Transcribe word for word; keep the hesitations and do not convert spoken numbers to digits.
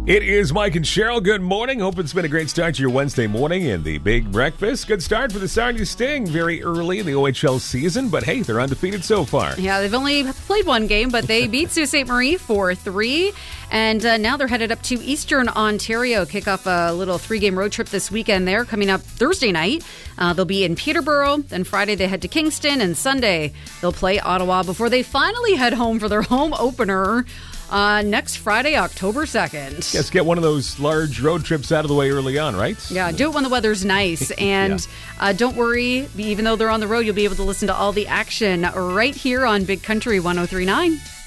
It is Mike and Cheryl. Good morning. Hope it's been a great start to your Wednesday morning in the Big Breakfast. Good start for the Sarnia Sting very early in the O H L season, but hey, they're undefeated so far. Yeah, they've only played one game, but they beat Sault Ste. Marie four three, and uh, now they're headed up to Eastern Ontario, kick off a little three-game road trip this weekend there, coming up Thursday night. Uh, they'll be in Peterborough, then Friday they head to Kingston, and Sunday they'll play Ottawa before they finally head home for their home opener Uh, next Friday, October second. Yes, get one of those large road trips out of the way early on, right? Yeah, do it when the weather's nice. And yeah. uh, don't worry, even though they're on the road, you'll be able to listen to all the action right here on Big Country one oh three point nine.